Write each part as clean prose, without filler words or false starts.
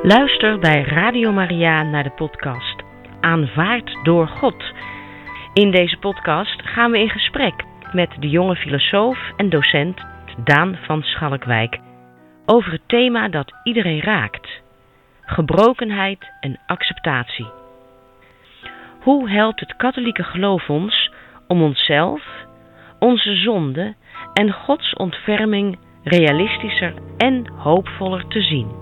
Luister bij Radio Maria naar de podcast Aanvaard door God. In deze podcast gaan we in gesprek met de jonge filosoof en docent Daan van Schalkwijk over het thema dat iedereen raakt: gebrokenheid en acceptatie. Hoe helpt het katholieke geloof ons om onszelf, onze zonde en Gods ontferming realistischer en hoopvoller te zien?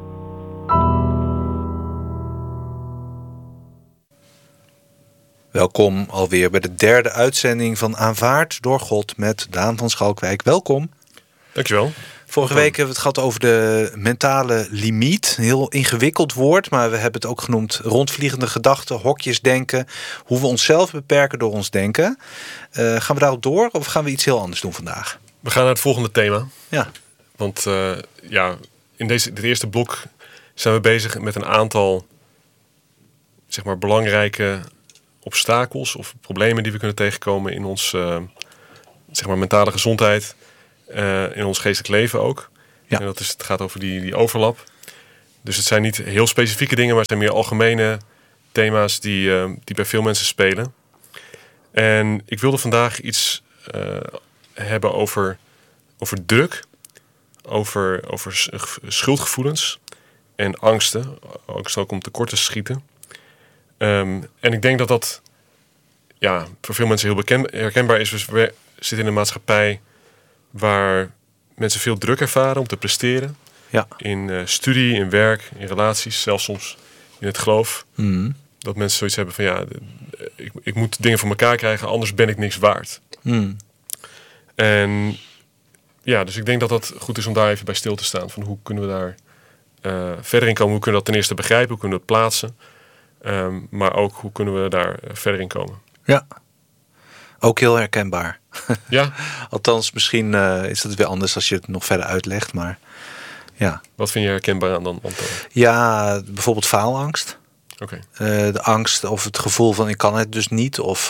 Welkom alweer bij de derde uitzending van Aanvaard door God met Daan van Schalkwijk. Welkom. Dankjewel. Vorige week hebben we het gehad over de mentale limiet. Een heel ingewikkeld woord, maar we hebben het ook genoemd rondvliegende gedachten, hokjesdenken. Hoe we onszelf beperken door ons denken. Gaan we daarop door of gaan we iets heel anders doen vandaag? We gaan naar het volgende thema. Ja. Want in dit eerste blok zijn we bezig met een aantal belangrijke obstakels of problemen die we kunnen tegenkomen in ons mentale gezondheid, in ons geestelijk leven ook. Ja. En het gaat over die overlap. Dus het zijn niet heel specifieke dingen, maar het zijn meer algemene thema's die bij veel mensen spelen. En ik wilde vandaag iets hebben over druk, over schuldgevoelens en angsten. Angst ook om tekort te schieten. En ik denk dat voor veel mensen heel herkenbaar is. Dus we zitten in een maatschappij waar mensen veel druk ervaren om te presteren. Ja. In studie, in werk, in relaties, zelfs soms in het geloof. Mm. Dat mensen zoiets hebben van ik moet dingen voor elkaar krijgen, anders ben ik niks waard. Mm. En dus ik denk dat het goed is om daar even bij stil te staan. Van hoe kunnen we daar verder in komen? Hoe kunnen we dat ten eerste begrijpen? Hoe kunnen we het plaatsen? Maar ook hoe kunnen we daar verder in komen? Ja, ook heel herkenbaar. Ja. Althans, misschien is het weer anders als je het nog verder uitlegt. Maar ja. Wat vind je herkenbaar aan dan, Anton? Ja, bijvoorbeeld faalangst. Okay. De angst of het gevoel van ik kan het dus niet. Of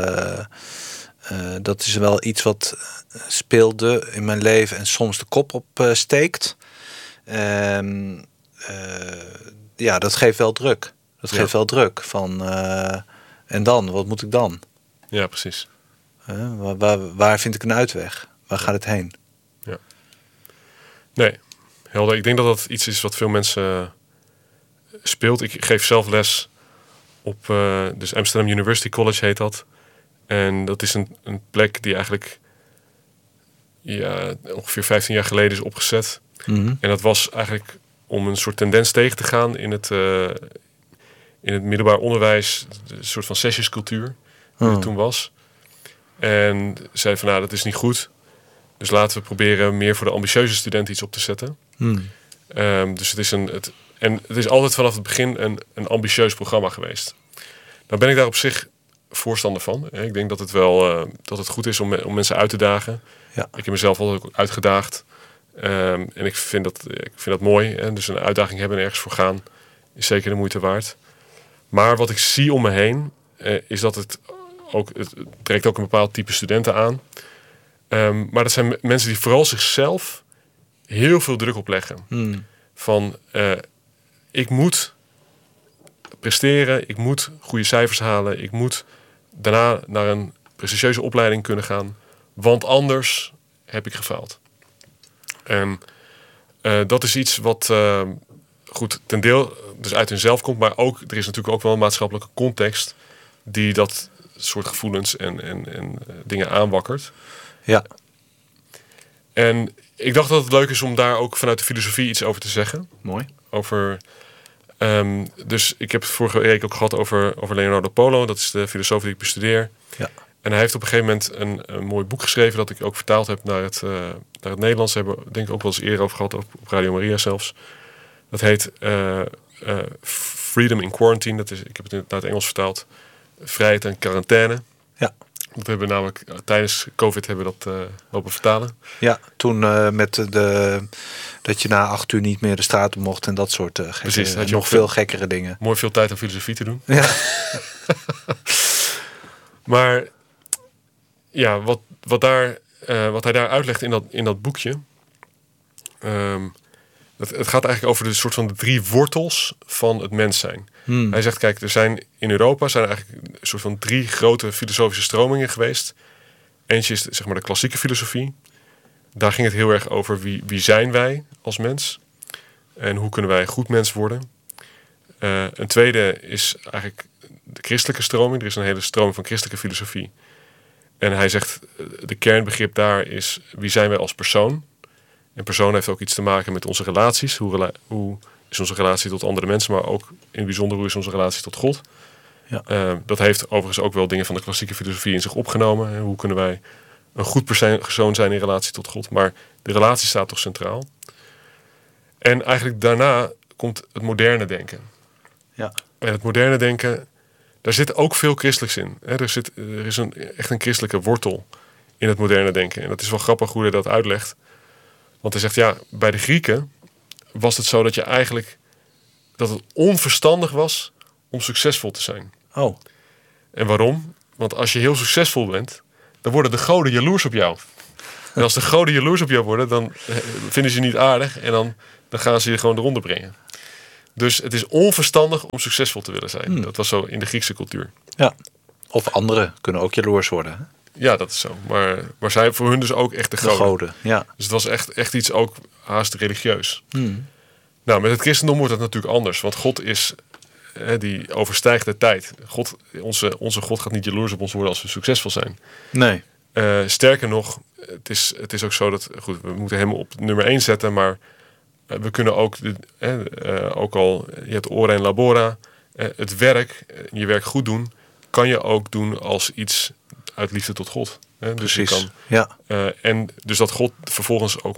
dat is wel iets wat speelde in mijn leven en soms de kop opsteekt. Dat geeft wel druk. Dat geeft wel druk. En dan? Wat moet ik dan? Ja, precies. Waar vind ik een uitweg? Waar gaat het heen? Ja. Nee, helder. Ik denk dat dat iets is wat veel mensen speelt. Ik geef zelf les op dus Amsterdam University College heet dat. En dat is een plek die eigenlijk ongeveer 15 jaar geleden is opgezet. Mm-hmm. En dat was eigenlijk om een soort tendens tegen te gaan in het middelbaar onderwijs, een soort van sessiescultuur die er toen was. En zeiden van dat is niet goed. Dus laten we proberen meer voor de ambitieuze studenten iets op te zetten. Dus het is altijd vanaf het begin een ambitieus programma geweest. Nou ben ik daar op zich voorstander van. Ik denk dat het wel dat het goed is om mensen uit te dagen. Ja. Ik heb mezelf altijd ook uitgedaagd. En ik vind dat mooi. Hè? Dus een uitdaging hebben en ergens voor gaan is zeker de moeite waard. Maar wat ik zie om me heen is dat het trekt ook een bepaald type studenten aan. Maar dat zijn mensen die vooral zichzelf heel veel druk opleggen. Van ik moet presteren, ik moet goede cijfers halen, ik moet daarna naar een prestigieuze opleiding kunnen gaan, want anders heb ik gefaald. En dat is iets wat ten deel dus uit hunzelf komt, maar ook er is natuurlijk ook wel een maatschappelijke context die dat soort gevoelens en dingen aanwakkert. Ja. En ik dacht dat het leuk is om daar ook vanuit de filosofie iets over te zeggen. Mooi. Dus ik heb het vorige week ook gehad over Leonardo Polo. Dat is de filosoof die ik bestudeer. Ja. En hij heeft op een gegeven moment een mooi boek geschreven dat ik ook vertaald heb naar het Nederlands. Daar hebben we denk ik ook wel eens eerder over gehad, op Radio Maria zelfs. Dat heet Freedom in Quarantine. Ik heb het naar het Engels vertaald. Vrijheid en quarantaine. Ja. Dat hebben we namelijk tijdens COVID hebben we dat lopen vertalen. Ja, toen dat je na 8 uur niet meer de straat op mocht en dat soort Precies, had je nog veel gekkere dingen. Mooi veel tijd aan filosofie te doen. Ja. Maar ja, wat hij daar uitlegt in dat boekje, Het gaat eigenlijk over de soort van de 3 wortels van het mens zijn. Hij zegt, kijk, er zijn in Europa eigenlijk een soort van 3 grote filosofische stromingen geweest. Eentje is zeg maar de klassieke filosofie. Daar ging het heel erg over wie zijn wij als mens. En hoe kunnen wij een goed mens worden. Een tweede is eigenlijk de christelijke stroming. Er is een hele stroming van christelijke filosofie. En hij zegt, de kernbegrip daar is wie zijn wij als persoon. En persoon heeft ook iets te maken met onze relaties. Hoe is onze relatie tot andere mensen, maar ook in het bijzonder hoe is onze relatie tot God. Ja. Dat heeft overigens ook wel dingen van de klassieke filosofie in zich opgenomen. Hoe kunnen wij een goed persoon zijn in relatie tot God. Maar de relatie staat toch centraal. En eigenlijk daarna komt het moderne denken. Ja. En het moderne denken, daar zit ook veel christelijks in. Er is echt een christelijke wortel in het moderne denken. En dat is wel grappig hoe hij dat uitlegt. Want hij zegt, bij de Grieken was het zo dat dat het onverstandig was om succesvol te zijn. Oh. En waarom? Want als je heel succesvol bent, dan worden de goden jaloers op jou. En als de goden jaloers op jou worden, dan vinden ze je niet aardig en dan gaan ze je gewoon eronder brengen. Dus het is onverstandig om succesvol te willen zijn. Dat was zo in de Griekse cultuur. Ja. Of anderen kunnen ook jaloers worden. Hè? Ja, dat is zo. Maar zij voor hun dus ook echt de goden. Ja. Dus het was echt iets ook haast religieus. Nou, met het christendom wordt het natuurlijk anders. Want God is, die overstijgt de tijd. Onze God gaat niet jaloers op ons worden als we succesvol zijn. Nee. Sterker nog, het is ook zo dat, goed, we moeten hem op nummer 1 zetten, maar we kunnen ook, ook al je hebt ora en labora, het werk, je werk goed doen, kan je ook doen als iets uit liefde tot God. Dus precies. en dus dat God vervolgens ook